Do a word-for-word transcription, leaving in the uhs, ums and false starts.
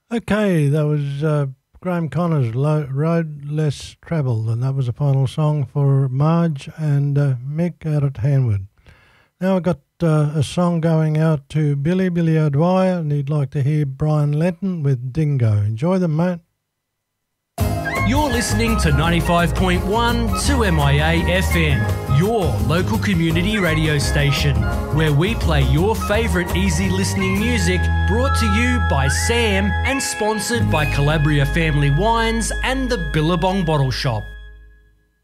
Okay, that was uh, Graham Connor's Lo- Road Less Travelled, and that was the final song for Marge and uh, Mick out at Hanwood. Now I've got uh, a song going out to Billy, Billy O'Dwyer, and he'd like to hear Brian Lenton with Dingo. Enjoy them, mate. You're listening to ninety-five point one two M I A F M, your local community radio station, where we play your favourite easy listening music, brought to you by Sam and sponsored by Calabria Family Wines and the Billabong Bottle Shop.